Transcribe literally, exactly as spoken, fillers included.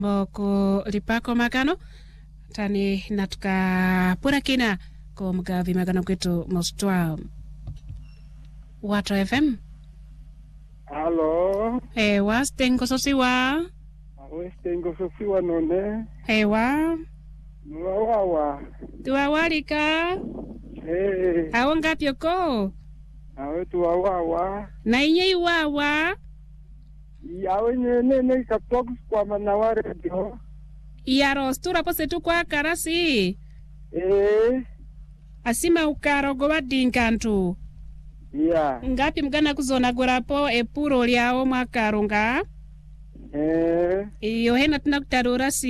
Moko lipako magano tani natuka pura kina ko mgavi magano kwetu mostwa Wato F M. Halo. Ewa stengo sosiwa. Awe stengo sosiwa none. Ewa. Nuawawa. Tuawalika. Hey. Awa ngapi yoko? Awe tuawawa. Na inye iwawa. Yawe nyene ne kapok kwa manaware dio. Iyaro stura pose tu kwa karasi. Eh. Asima ukaro gowa dinkantu. Yeah. Ngapi mgana kuzona gorapo epuro liao mwakarunga. Eh. Iyo hena tunakutarura si